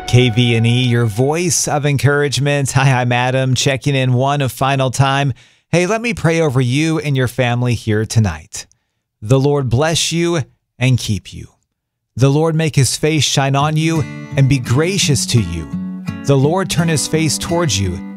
KVNE, your voice of encouragement. Hi, I'm Adam, checking in one final time. Hey, let me pray over you and your family here tonight. The Lord bless you and keep you. The Lord make his face shine on you and be gracious to you. The Lord turn his face towards you